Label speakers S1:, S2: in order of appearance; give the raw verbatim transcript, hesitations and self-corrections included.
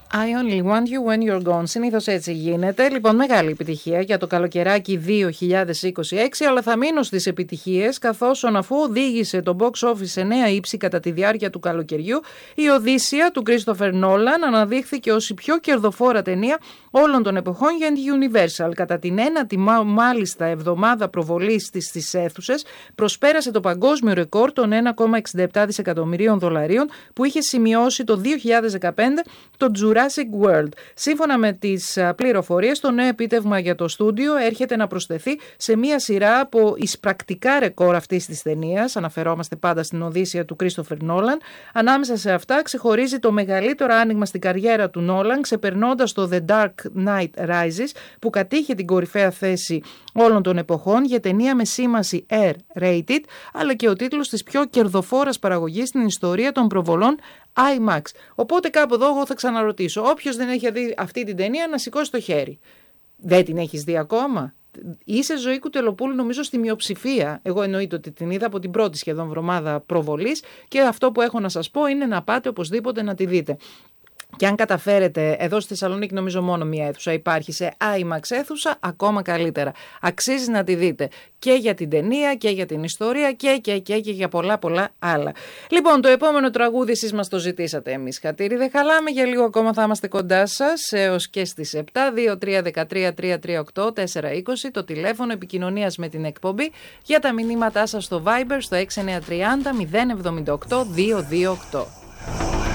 S1: I only want you when you're gone. Συνήθως έτσι γίνεται. Λοιπόν, μεγάλη επιτυχία για το καλοκαιράκι δύο χιλιάδες είκοσι έξι, αλλά θα μείνω στις επιτυχίες, καθώς αφού οδήγησε το box office σε νέα ύψη κατά τη διάρκεια του καλοκαιριού, η Οδύσσεια του Christopher Nolan αναδείχθηκε ως η πιο κερδοφόρα ταινία όλων των εποχών για την Universal. Κατά την ένατη μάλιστα εβδομάδα προβολής της στις αίθουσες, προσπέρασε το παγκόσμιο ρεκόρ των ένα κόμμα εξήντα επτά δισεκατομμυρίων δολαρίων που είχε σημειώσει το δύο χιλιάδες δεκαπέντε το Jurassic World. Σύμφωνα με τις πληροφορίες, το νέο επίτευγμα για το στούντιο έρχεται να προσθεθεί σε μία σειρά από εισπρακτικά ρεκόρ αυτής της ταινίας. Αναφερόμαστε πάντα στην Οδύσσεια του Christopher Nolan. Ανάμεσα σε αυτά ξεχωρίζει το μεγαλύτερο άνοιγμα στην καριέρα του Nolan, ξεπερνώντας το The Dark Knight Rises, που κατήχε την κορυφαία θέση όλων των εποχών για ταινία με σήμαση R-rated, αλλά και ο τίτλος της πιο κερδοφόρας παραγωγής στην ιστορία των προβολών IMAX. Οπότε κάπου εδώ εγώ θα ξαναρωτήσω, όποιος δεν έχει δει αυτή την ταινία να σηκώσει το χέρι. Δεν την έχεις δει ακόμα? Είσαι, Ζωή Κουτελοπούλου, νομίζω στη μειοψηφία. Εγώ εννοείται ότι την είδα από την πρώτη σχεδόν εβδομάδα προβολής και αυτό που έχω να σας πω είναι να πάτε οπωσδήποτε να τη δείτε. Και αν καταφέρετε, εδώ στη Θεσσαλονίκη νομίζω μόνο μία αίθουσα υπάρχει, σε IMAX αίθουσα, ακόμα καλύτερα. Αξίζει να τη δείτε και για την ταινία και για την ιστορία και, και, και, και για πολλά πολλά άλλα. Λοιπόν, το επόμενο τραγούδι εσείς μας το ζητήσατε, εμείς χατήρι δεν χαλάμε, για λίγο ακόμα θα είμαστε κοντά σας έως και στις επτά, δύο τρία ένα τρία τρία τρία οκτώ τέσσερα είκοσι, το τηλέφωνο επικοινωνίας με την εκπομπή, για τα μηνύματά σας στο Viber στο έξι εννιά τρία μηδέν μηδέν επτά οκτώ δύο δύο οκτώ.